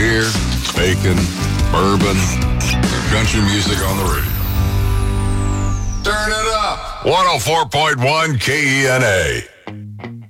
beer, bacon, bourbon, country music on the radio. Turn it up. 104.1 KENA.